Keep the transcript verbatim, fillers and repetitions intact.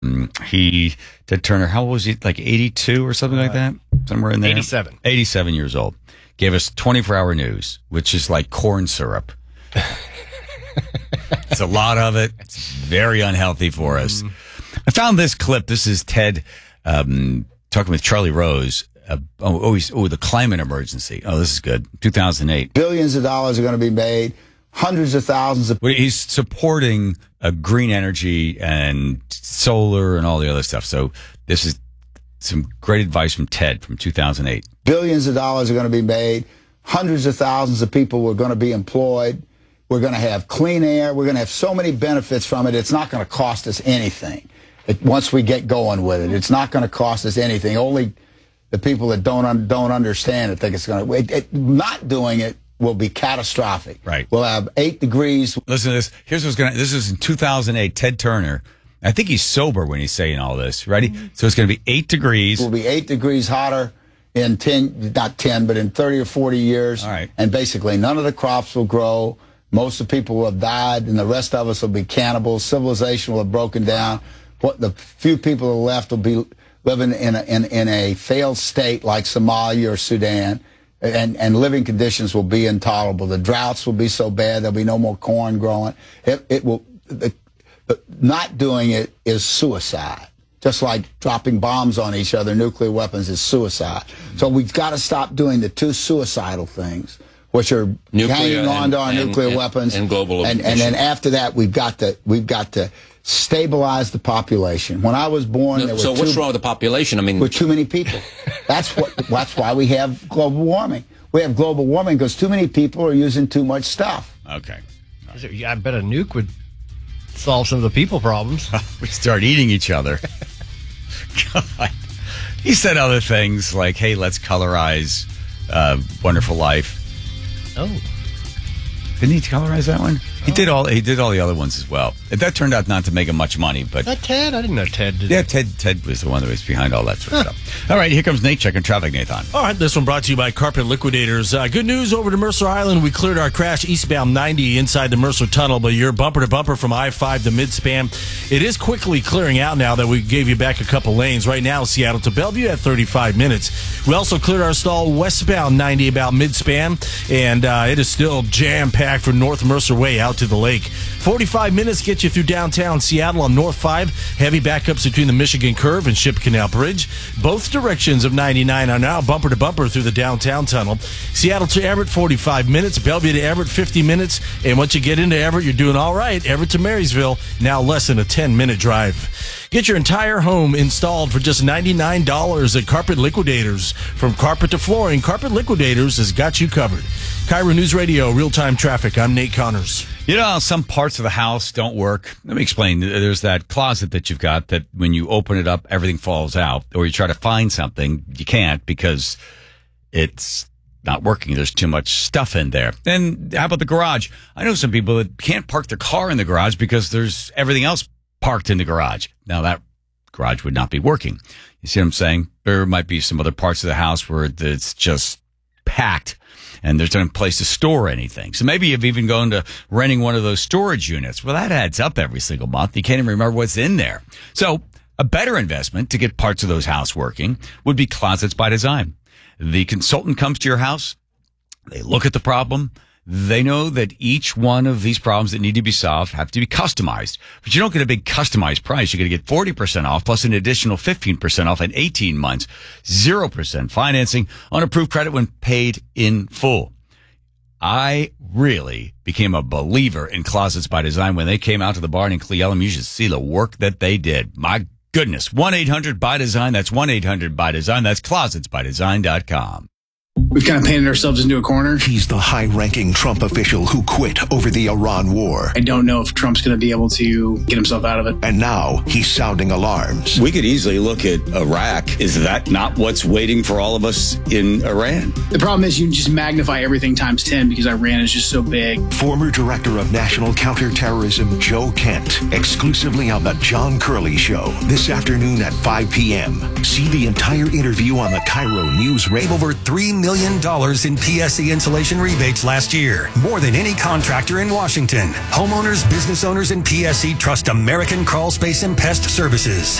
He, Ted Turner, how old was he? Like eighty-two or something uh, like that? Somewhere in there? eighty-seven. eighty-seven years old. Gave us twenty-four hour news, which is like corn syrup. It's a lot of it. It's very unhealthy for us. Mm. I found this clip. This is Ted um, talking with Charlie Rose. Uh, oh, oh, he's, oh, the climate emergency. Oh, this is good. two thousand eight. Billions of dollars are going to be made. Hundreds of thousands of... He's supporting uh, green energy and solar and all the other stuff. So this is some great advice from Ted from two thousand eight. Billions of dollars are going to be made. Hundreds of thousands of people are going to be employed. We're going to have clean air. We're going to have so many benefits from it. It's not going to cost us anything. It, once we get going with it, it's not going to cost us anything. Only the people that don't un, don't understand it think it's going to... It, it, not doing it will be catastrophic. Right. We'll have eight degrees. Listen to this. Here's what's going to... This is in two thousand eight. Ted Turner. I think he's sober when he's saying all this. Ready? Mm-hmm. So it's going to be eight degrees. It will be eight degrees hotter in ten, not ten, but in thirty or forty years. All right. And basically none of the crops will grow. Most of the people will have died, and the rest of us will be cannibals. Civilization will have broken down. What the few people who are left will be living in a, in, in a failed state like Somalia or Sudan, and, and living conditions will be intolerable. The droughts will be so bad there'll be no more corn growing. It, it will. The, the, not doing it is suicide. Just like dropping bombs on each other, nuclear weapons is suicide. Mm-hmm. So we've got to stop doing the two suicidal things, which are nuclear hanging on and, to our and, nuclear and, weapons and global and, and then after that we've got to we've got to stabilize the population. When I was born, no, there were so too, what's wrong with the population? I mean, with too many people. That's what. That's why we have global warming. We have global warming because too many people are using too much stuff. Okay. Right. I bet a nuke would solve some of the people problems. We start eating each other. God. He said other things like, hey, let's colorize uh, Wonderful Life. Oh. Didn't he colorize that one? Oh. He did all he did all the other ones as well. That turned out not to make him much money, but... That Ted? I didn't know Ted did Yeah, Ted Ted was the one that was behind all that sort of huh. stuff. All right, here comes Nate checking traffic, Nathan. All right, this one brought to you by Carpet Liquidators. Uh, good news over to Mercer Island. We cleared our crash eastbound ninety inside the Mercer Tunnel, but you're bumper to bumper from I five to mid-span. It is quickly clearing out now that we gave you back a couple lanes. Right now, Seattle to Bellevue at thirty-five minutes. We also cleared our stall westbound ninety about mid-span, and uh, it is still jam-packed from North Mercer Way out to the lake. forty-five minutes get you through downtown Seattle on North five. Heavy backups between the Michigan Curve and Ship Canal Bridge. Both directions of ninety-nine are now bumper to bumper through the downtown tunnel. Seattle to Everett, forty-five minutes. Bellevue to Everett, fifty minutes. And once you get into Everett, you're doing all right. Everett to Marysville, now less than a ten-minute drive. Get your entire home installed for just ninety-nine dollars at Carpet Liquidators. From carpet to flooring, Carpet Liquidators has got you covered. Cairo News Radio, real-time traffic. I'm Nate Connors. You know how some parts of the house don't work? Let me explain. There's that closet that you've got that when you open it up, everything falls out. Or you try to find something, you can't because it's not working. There's too much stuff in there. And how about the garage? I know some people that can't park their car in the garage because there's everything else parked in the garage. Now that garage would not be working. You see what I'm saying? There might be some other parts of the house where it's just packed and there's no place to store anything. So maybe you've even gone to renting one of those storage units. Well, that adds up every single month. You can't even remember what's in there. So a better investment to get parts of those house working would be Closets by Design. The consultant comes to your house. They look at the problem. They know that each one of these problems that need to be solved have to be customized. But you don't get a big customized price. You're going to get forty percent off plus an additional fifteen percent off in eighteen months. zero percent financing on approved credit when paid in full. I really became a believer in Closets by Design when they came out to the barn in Cle Elum. You should see the work that they did. My goodness. one eight hundred by design. That's one eight hundred by design. That's closets by design dot com. We've kind of painted ourselves into a corner. He's the high-ranking Trump official who quit over the Iran war. I don't know if Trump's going to be able to get himself out of it. And now he's sounding alarms. We could easily look at Iraq. Is that not what's waiting for all of us in Iran? The problem is you just magnify everything times ten because Iran is just so big. Former Director of National Counterterrorism Joe Kent, exclusively on the John Curley Show, this afternoon at five p.m. See the entire interview on the Cairo News Radio. Over three million million dollars in P S E insulation rebates last year, more than any contractor in Washington. Homeowners, business owners, and P S E trust American Crawl Space and Pest Services.